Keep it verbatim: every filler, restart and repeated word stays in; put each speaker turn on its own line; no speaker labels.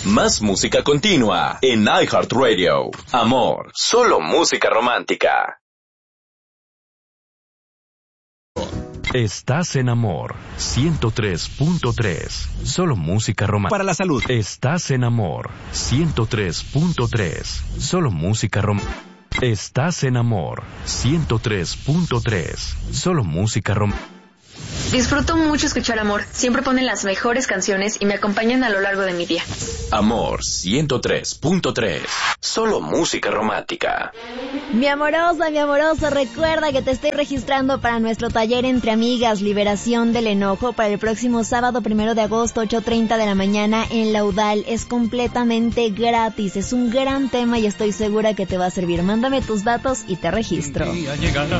Más música continua en iHeartRadio. Amor, solo música romántica.
Estás en Amor ciento tres punto tres. Solo música romántica.
Para la salud.
Estás en Amor ciento tres punto tres. Solo música romántica. Estás en Amor ciento tres punto tres. Solo música romántica.
Disfruto mucho escuchar Amor. Siempre ponen las mejores canciones y me acompañan a lo largo de mi día.
Amor ciento tres punto tres. Solo música romántica.
Mi amorosa, mi amoroso, recuerda que te estoy registrando para nuestro taller Entre Amigas, Liberación del Enojo, para el próximo sábado primero de agosto, ocho treinta de la mañana en Laudal. Es completamente gratis, es un gran tema y estoy segura que te va a servir. Mándame tus datos y te registro.